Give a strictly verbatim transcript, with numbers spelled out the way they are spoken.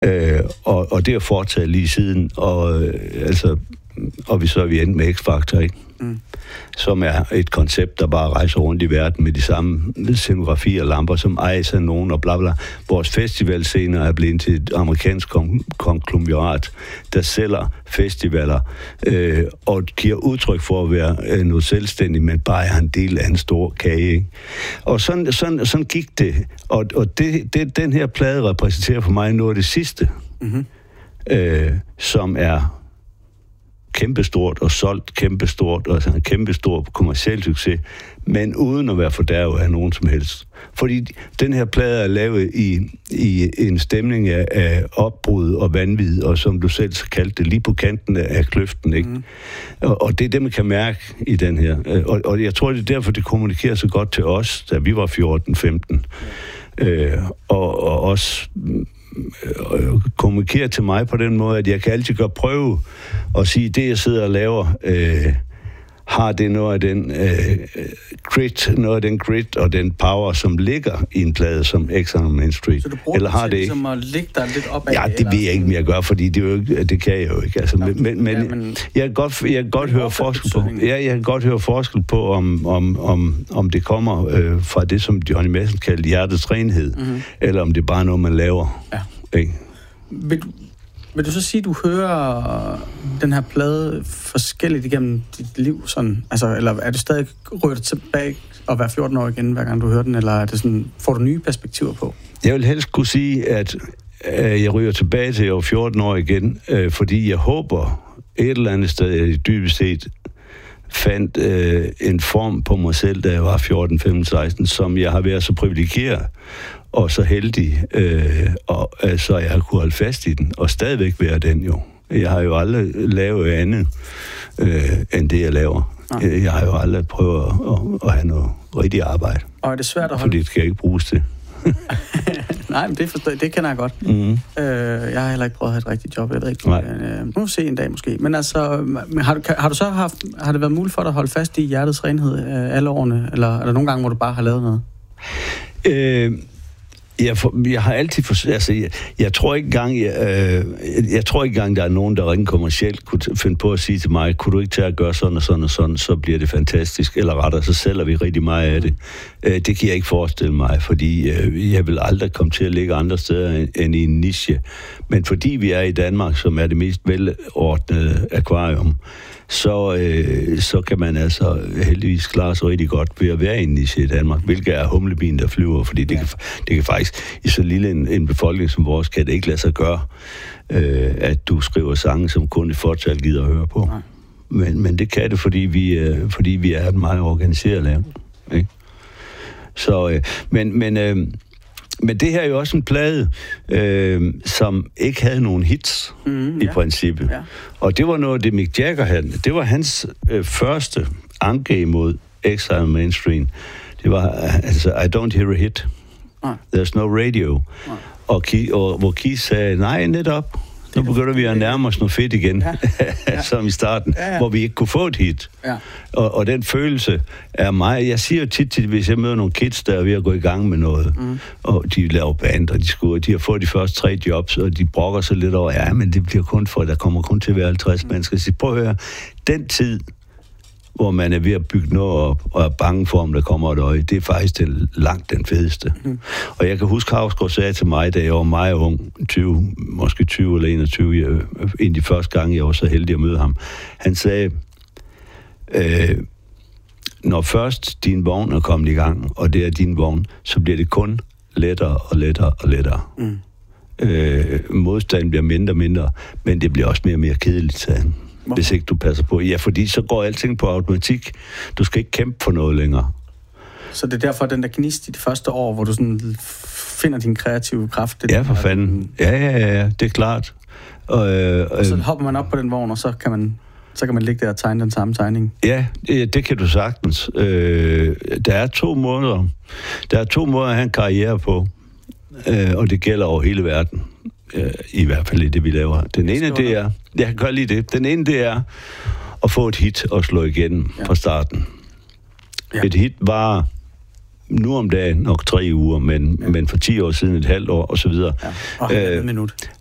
Øh, og, og det har fortsat lige siden, og, øh, altså, og vi så er vi endt med X-Factor, ikke? Mm. Som er et koncept, der bare rejser rundt i verden med de samme scenografier og lamper, som ejes af nogen og bla bla. Vores festivalscener er blevet til et amerikansk kon- konglomerat, der sælger festivaler øh, og giver udtryk for at være øh, noget selvstændigt, men bare er en del af en stor kage. Ikke? Og sådan, sådan, sådan gik det. Og, og det, det, den her plade repræsenterer for mig noget af det sidste, mm-hmm. øh, som er kæmpestort og solgt kæmpestort og sådan en kæmpestor kommerciel succes, men uden at være fordærvet af nogen som helst. Fordi den her plade er lavet i, i en stemning af, af opbrud og vanvid, og som du selv kaldte det, lige på kanten af kløften, ikke? Mm. Og, og det er det, man kan mærke i den her. Og, og jeg tror, det er derfor, det kommunikerer så godt til os, da vi var fjorten femten. Mm. Øh, og, og også kommunikere til mig på den måde, at jeg kan altid gøre prøve og sige, det jeg sidder og laver, øh, har det noget af den øh, grit, noget af den grit og den power, som ligger i en plade som X on Main Street. Så du bruger eller har det ligesom at lægge dig lidt op af? Ja, det eller? ved jeg ikke, mere gøre, fordi det, er jo ikke, det kan jeg jo ikke. Altså, Nå, men, men, ja, men jeg kan godt, jeg kan godt høre forskel på. Ja, jeg kan godt høre forskel på, om, om, om, om det kommer øh, fra det, som Johnny Madsen kaldte hjertets renhed, mm-hmm. eller om det er bare noget, man laver. Ja. Ikke? Vil, du, vil du så sige, at du hører den her plade forskelligt igennem dit liv? Sådan? Altså, eller er det stadig rørt tilbage og være fjorten år igen, hver gang du hører den? Eller er det sådan, får du nye perspektiver på? Jeg vil helst kunne sige, at øh, jeg ryger tilbage til, jeg var fjorten år igen, øh, fordi jeg håber et eller andet sted, at jeg dybest set fandt øh, en form på mig selv, da jeg var fjorten, femten, seksten, som jeg har været så privilegeret og så heldig, øh, og, øh, så jeg har kunne holde fast i den, og stadigvæk være den jo. Jeg har jo aldrig lavet andet, øh, end det, jeg laver. Nej. Jeg har jo aldrig prøvet at, at, at have noget rigtigt arbejde. Og er det svært at holde? Fordi det skal ikke bruges til. Nej, men det, forstår, det kender jeg godt. Mm-hmm. Øh, jeg har heller ikke prøvet at have et rigtigt job. Jeg ved ikke, øh, nu se en dag måske. Men altså, har du, har du så haft, har det været muligt for dig at holde fast i hjertets renhed øh, alle årene? Eller er der nogle gange, hvor du bare har lavet noget? Øh... Jeg, for, jeg har altid for, altså jeg, jeg tror ikke engang jeg, øh, jeg tror ikke engang der er nogen der rent kommercielt kunne finde på at sige til mig, kunne du ikke tage at gøre sådan og sådan og sådan, så bliver det fantastisk, eller rettere, så sælger vi rigtig meget af det. Øh, det kan jeg ikke forestille mig, fordi øh, jeg vil aldrig komme til at ligge andre steder end, end i en niche. Men fordi vi er i Danmark, som er det mest velordnede akvarium, så, øh, så kan man altså heldigvis klare sig rigtig godt ved at være i en niche i Danmark, hvilket er humlebien, der flyver, fordi det, ja. kan, det kan faktisk, i så lille en, en befolkning som vores, kan det ikke lade sig gøre, øh, at du skriver sange, som kun et fortal gider at høre på. Men, men det kan det, fordi vi, øh, fordi vi er et meget organiseret land. Ikke? Så, øh, men... men øh, Men det her er jo også en plade, øh, som ikke havde nogen hits mm, i ja. princippet. Ja. Og det var noget, det Mick Jagger havde. Det var hans øh, første anke imod X on Main Street. Det var, altså, I don't hear a hit. Nej. There's no radio. Og, og hvor Keith sagde, nej, netop. Nu begynder vi at nærme os noget fedt igen, ja. Ja. som i starten, ja, ja. hvor vi ikke kunne få et hit. Ja. Og, og den følelse er mig. Jeg siger jo tit til, hvis jeg møder nogle kids, der er ved at gå i gang med noget, mm. og de laver band, og de, skulle, de har fået de første tre jobs, og de brokker sig lidt over, ja, men det bliver kun for, der kommer kun til at være halvtreds mm. mennesker. Så prøv at høre, den tid, hvor man er ved at bygge noget op, og er bange for, om der kommer et øje, det er faktisk det langt den fedeste. Mm. Og jeg kan huske, Havsgaard sagde til mig, da jeg var meget ung, tyve, måske tyve eller enogtyve, en af de første gange, jeg var så heldig at møde ham, han sagde, øh, når først din vogn er kommet i gang, og det er din vogn, så bliver det kun lettere og lettere og lettere. Mm. Øh, modstanden bliver mindre og mindre, men det bliver også mere og mere kedeligt, sagde han. Hvorfor? Hvis ikke du passer på. Ja, fordi så går alting på automatik. Du skal ikke kæmpe for noget længere. Så det er derfor, den der gnist i de første år, hvor du sådan finder din kreative kraft? Ja, for fanden. Ja, ja, ja, det er klart. Og, øh, og så hopper man op på den vogn, og så kan man, så kan man ligge der og tegne den samme tegning? Ja, det, det kan du sagtens. Øh, der er to måder. Der er to måder at have en karriere på, øh, og det gælder over hele verden. I hvert fald i det, vi laver. Den ene, det er... Jeg kan godt lide det. Den ene, det er at få et hit og slå igennem ja. fra starten. Ja. Et hit var nu om dagen nok tre uger, men, ja. men for ti år siden et halvt år, og så videre. Ja. Og halvandet minut.